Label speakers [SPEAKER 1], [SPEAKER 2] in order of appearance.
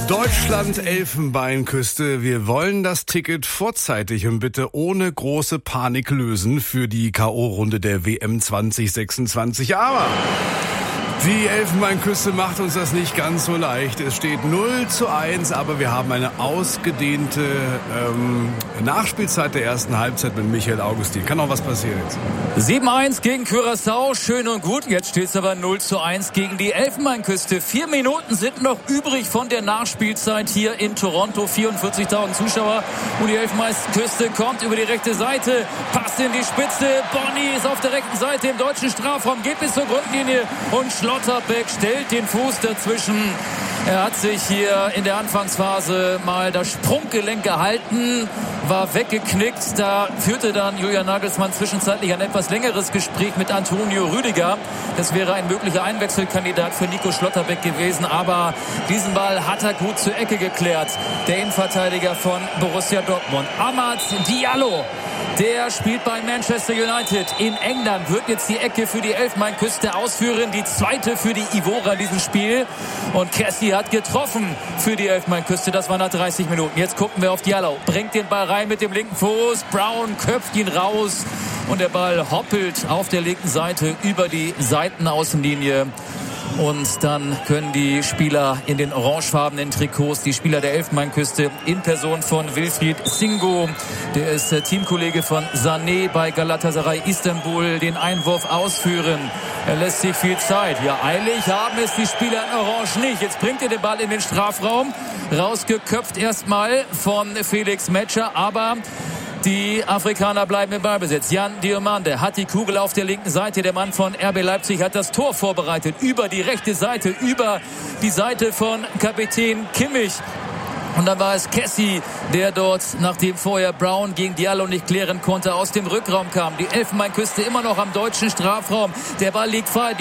[SPEAKER 1] Deutschland Elfenbeinküste. Wir wollen das Ticket vorzeitig und bitte ohne große Panik lösen für die K.O.-Runde der WM 2026. Aber die Elfenbeinküste macht uns das nicht ganz so leicht. Es steht 0:1, aber wir haben eine ausgedehnte Nachspielzeit der ersten Halbzeit mit Michael Augustin. Kann auch was passieren jetzt.
[SPEAKER 2] 7:1 gegen Curaçao, schön und gut. Jetzt steht es aber 0:1 gegen die Elfenbeinküste. 4 Minuten sind noch übrig von der Nachspielzeit hier in Toronto. 44.000 Zuschauer und die Elfenbeinküste kommt über die rechte Seite. Passt in die Spitze. Bonny ist auf der rechten Seite im deutschen Strafraum, geht bis zur Grundlinie und Schlotterbeck stellt den Fuß dazwischen. Er hat sich hier in der Anfangsphase mal das Sprunggelenk gehalten, war weggeknickt. Da führte dann Julian Nagelsmann zwischenzeitlich ein etwas längeres Gespräch mit Antonio Rüdiger. Das wäre ein möglicher Einwechselkandidat für Nico Schlotterbeck gewesen. Aber diesen Ball hat er gut zur Ecke geklärt. Der Innenverteidiger von Borussia Dortmund, Amad Diallo. Der spielt bei Manchester United in England, wird jetzt die Ecke für die Elfenbeinküste ausführen. Die zweite für die Ivora in diesem Spiel. Und Kessie hat getroffen für die Elfenbeinküste. Das war nach 30 Minuten. Jetzt gucken wir auf Diallo. Bringt den Ball rein mit dem linken Fuß. Brown köpft ihn raus. Und der Ball hoppelt auf der linken Seite über die Seitenaußenlinie. Und dann können die Spieler in den orangefarbenen Trikots, die Spieler der Elfenbeinküste in Person von Wilfried Singo, der ist Teamkollege von Sané bei Galatasaray Istanbul, den Einwurf ausführen. Er lässt sich viel Zeit. Ja, eilig haben es die Spieler in Orange nicht. Jetzt bringt er den Ball in den Strafraum. Rausgeköpft erstmal von Felix Metscher, aber die Afrikaner bleiben im Ballbesitz. Jan Diomande hat die Kugel auf der linken Seite. Der Mann von RB Leipzig hat das Tor vorbereitet. Über die rechte Seite, über die Seite von Kapitän Kimmich. Und dann war es Kessie, der dort, nachdem vorher Brown gegen Diallo nicht klären konnte, aus dem Rückraum kam. Die Elfenbeinküste immer noch am deutschen Strafraum. Der Ball liegt frei.